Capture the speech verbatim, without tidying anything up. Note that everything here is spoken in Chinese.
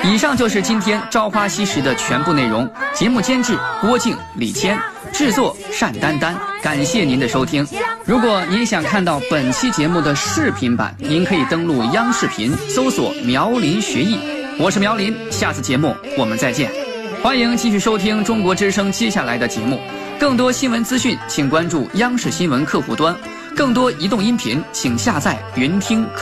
以上就是今天《朝花夕拾》的全部内容。节目监制郭靖、李谦，制作单丹丹。感谢您的收听。如果您想看到本期节目的视频版，您可以登录央视频搜索苗林学艺。我是苗林，下次节目我们再见。欢迎继续收听中国之声接下来的节目。更多新闻资讯，请关注央视新闻客户端。更多移动音频，请下载云听客。